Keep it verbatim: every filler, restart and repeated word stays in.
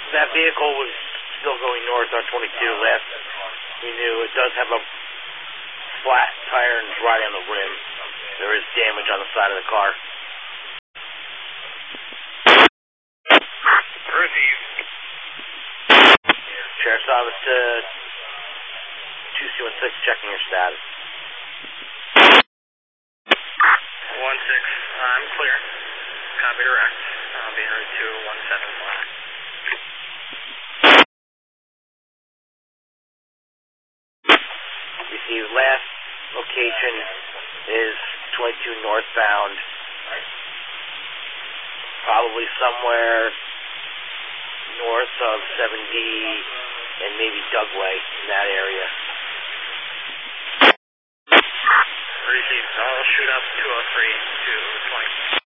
that vehicle was still going north on twenty-two. Last we knew, it does have a flat tire and right on the rim. There is damage on the side of the car. Received. Sheriff's Office to two C one six, checking your status. one six, I'm clear. Copy direct. I'll be heard to one seven one. You see, last location is twenty-two northbound, probably somewhere north of seventy and maybe Dugway, in that area. Received. I'll shoot up two oh three to twenty.